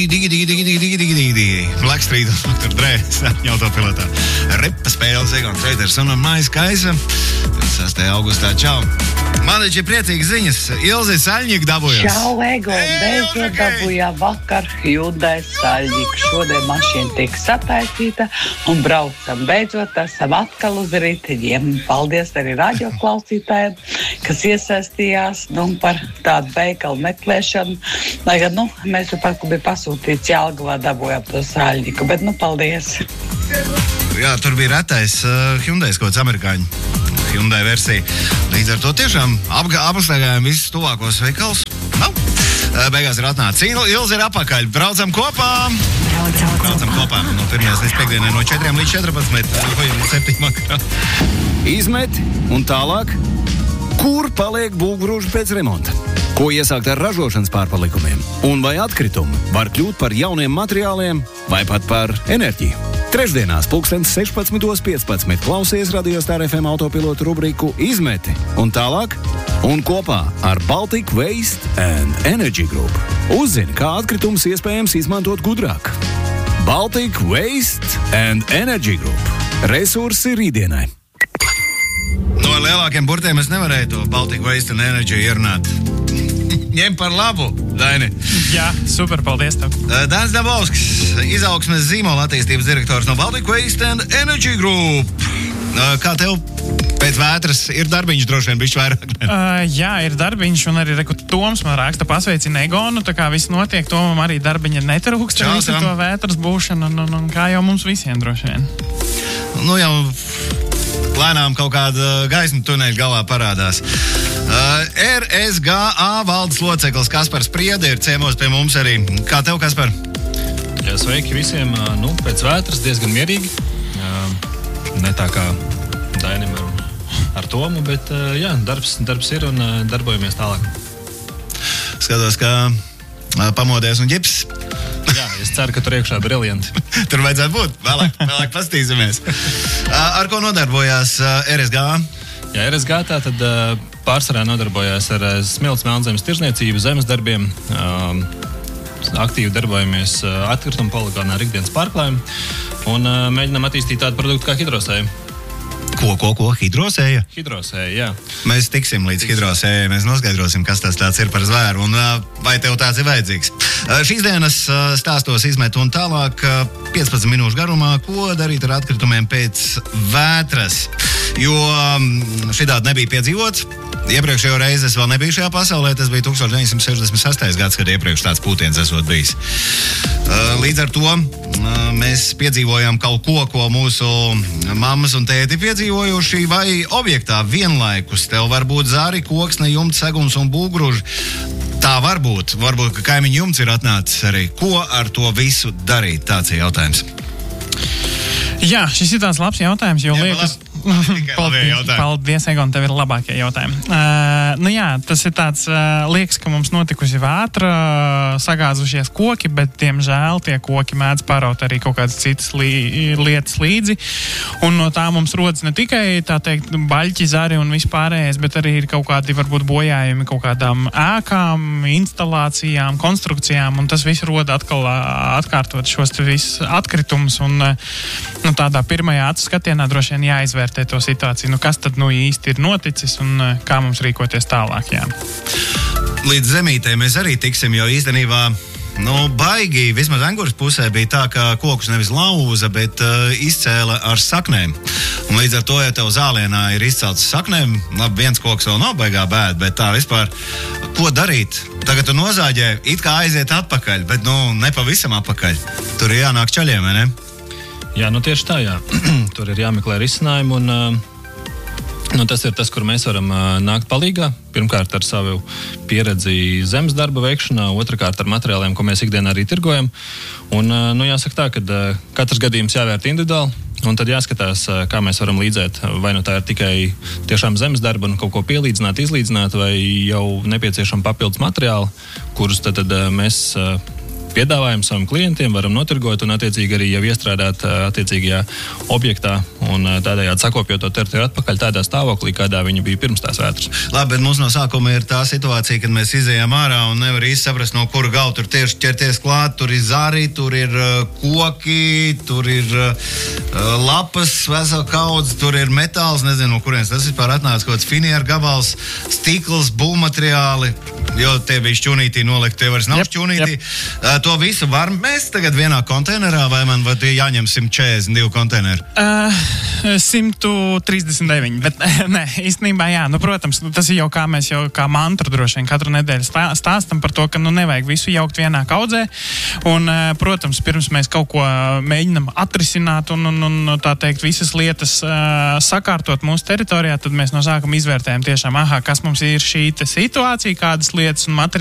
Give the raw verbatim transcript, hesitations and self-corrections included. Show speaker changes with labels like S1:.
S1: Digi, digi, digi, digi, digi, digi, digi. Blackstreet un doktor Dre, sārņa autopilotā. Ripa spēles, Egons Reiters un Maijas Kaisa. sastajā augustā, čau. Man taču ir priecīgas ziņas. Ilze Saļņika dabūjas.
S2: Čau, Egon, beidzot dabūjā vakar Hyundai Saļņika. Šodien mašīna tika sataisīta un braucam. Beidzot esam atkal uz riteņiem. Paldies arī radioklausītājiem, kas iesaistījās nu, par tādu veikalu meklēšanu. Lai gan, nu, mēs jau pat bija pasūtīts Jelgavā, dabūjām to Saļņiku, bet, nu, paldies.
S1: Jā, tur bija retais uh, Hyundai kaut kāds amerikāņu Hyundai versija. Līdz ar to tiešām apstaigājām visus tuvākos veikals. Nav. Uh, beigās ir atnācis. Ilze ir apakaļ. Braucam kopā.
S3: Braucam,
S1: Braucam kopā. No pirmās līdz piekdienai no četriem līdz četrpadsmit. Līdz septiņiem vakarā.
S4: Izmet un tālāk. Kur paliek būvgrūži pēc remonta? Ko iesākt ar ražošanas pārpalikumiem? Un vai atkritumi var kļūt par jauniem materiāliem vai pat par enerģiju? Trešdienās pulkstens sešpadsmit piecpadsmit klausies Radio Star F M autopilotu rubriku Izmeti un tālāk un kopā ar Baltic Waste and Energy Group. Uzzini, kā atkritumus iespējams izmantot gudrāk. Baltic Waste and Energy Group. Resursi rītdienai.
S1: No lielākiem burtiem es nevarēju to Baltic Waste and Energy ierunāt. Ņem par labu, Daini.
S5: Jā, super, paldies tev.
S1: Dainis Dabovskis, izaugsmes zīmola attīstības direktors no Baltic Waste and Energy Group. Kā tev pēc vētras ir darbiņš droši vien bišķi vairāk?
S5: Uh, jā, ir darbiņš un arī reku Toms man raksta pasveicina Egonu, tā kā viss notiek, Tomam arī darbiņa netrūkst ar visu to vētras būšanu un, un, un kā jau mums visiem droši vien.
S1: Nu jau lēnām kaut kāda gaisma tuneļa galā parādās. Uh, R S G A valdes loceklis Kaspars Priede ir ciemos pie mums arī. Kā tev, Kaspar?
S6: Jā, sveiki visiem. Nu, pēc vētras diezgan mierīgi. Ne tā kā Dainim ar, ar Tomu, bet jā, darbs, darbs ir un darbojamies tālāk.
S1: Skatos, ka pamodies un ģips.
S6: Jā, es ceru, ka tur iekšā briljanti.
S1: Tur vajadzētu būt. Vēlāk, vēlāk pastīsimies. Ar ko nodarbojās R S G A?
S6: Jā, R S G A tā tad pārsvarā nodarbojās ar smilts melnzemes tirzniecību, zemes darbiem. Aktīvi darbojamies atkritumu poligonā ar ikdienas pārklājumu un mēģinām attīstīt tādu produktu kā hidrosēja.
S1: Ko, ko, ko? Hidrosēja?
S6: Hidrosēja, jā.
S1: Mēs tiksim līdz hidrosējai, mēs noskaidrosim, kas tas tāds ir par zvēru un vai tev tāds ir vajadzīgs. Šīs dienas stāstos izmet un tālāk piecpadsmit minūšu garumā, ko darīt ar atkritumiem pēc vētras. Jo šitādi nebija piedzīvots. Iepriekšējo reizi es vēl nebiju šajā pasaulē, tas bija tukstovš deviņsimt sešdesmit sestais gads, kad iepriekš tāds pūtiens esot bijis. Līdz ar to mēs piedzīvojām kaut ko, ko mūsu mammas un tēti piedzīvojuši, vai objektā vienlaikus tev var būt zari, koksne, jumts, segums un būvgrūži. Tā var būt. Varbūt, ka kaimiņu jumts ir atnācis arī. Ko ar to visu darīt? Tāds ir jautājums.
S5: Jā, šis ir tāds labs jautājums, jo
S1: Jā,
S5: liekas...
S1: Paldies,
S5: paldies, Egon, tev ir labākie jautājumi. Uh, nu jā, tas ir tāds, uh, liekas, ka mums notikusi vētra, uh, sagāzušies koki, bet, diemžēl, tie koki mēdz pāraut arī kaut kādas citas li- lietas līdzi. Un no tā mums rodas ne tikai, tā teikt, baļķi, zari un vispārējais, bet arī ir kaut kādi, varbūt, bojājumi kaut kādām ēkām, instalācijām, konstrukcijām, un tas viss roda atkal atkārtot šos visus atkritumus. Un, nu, tādā pirmajā acu skatienā droši vien jāizvērt to situāciju, nu kas tad nu īsti ir noticis un kā mums rīkoties tālāk, jā.
S1: Līdz zemītē mēs arī tiksim, jo īstenībā, nu, baigi, vismaz Angūras pusē bija tā, ka kokus nevis lauza, bet uh, izcēla ar saknēm. Un līdz ar to, ja tev zālienā ir izcelts saknēm, labi, viens koks vēl nav baigā bēd, bet tā vispār, ko darīt? Tagad tu nozāģē, it kā aiziet atpakaļ, bet, nu, ne pavisam atpakaļ. Tur ir jānāk čaļiem, vai ne?
S6: Jā, nu tieši tā, jā. Tur ir jāmeklē risinājumi un nu, tas ir tas, kur mēs varam nākt palīgā. Pirmkārt ar savu pieredzi zemes darba veikšanā, otrkārt ar materiāliem, ko mēs ikdienā arī tirgojam. Un, nu, jāsaka tā, ka katrs gadījums jāvērt individuāli, un tad jāskatās, kā mēs varam līdzēt. Vai nu tā ir tikai tiešām zemes darba un kaut ko pielīdzināt, izlīdzināt, vai jau nepieciešama papildus materiāli, kurus tad, tad mēs piedāvājam saviem klientiem, varam notirgot un attiecīgi arī jau iestrādāt attiecīgajā objektā un tādējādi sakopjot to teritoriju atpakaļ tādā stāvoklī, kādā viņa bija pirms tās vētras.
S1: Labi, bet mums no sākuma ir tā situācija, kad mēs izējām ārā un nevar īsti saprast, no kura gala tur tieši ķerties klāt. Tur ir zari, tur ir uh, koki, tur ir uh, lapas, vesela kaudze, tur ir metāls, nezinu, no kurienes tas vispār atnāca, kaut kāds finieru gabals, stikls, būvmateriāli, jo tie bija šķunītī nolikt, tie vairs nav
S5: Jep,
S1: šķunītī.
S5: jep.
S1: Uh, to visu var mest tagad vienā konteinerā, vai man vai jāņem simt četrdesmit divi konteineri?
S5: Uh, simt trīsdesmit deviņi, bet nē, īstenībā jā, nu, protams, tas ir jau kā mēs jau kā mantru droši vien katru nedēļu stā, stāstam par to, ka nu nevajag visu jaukt vienā kaudzē, un, uh, protams, pirms mēs kaut ko mēģinam atrisināt un, un, un tā teikt, visas lietas uh, sakārtot mūsu teritorijā, tad mēs no sākuma izvērtējam tiešām, aha, kas mums ir šī te situācija, kādas lietas un materiāli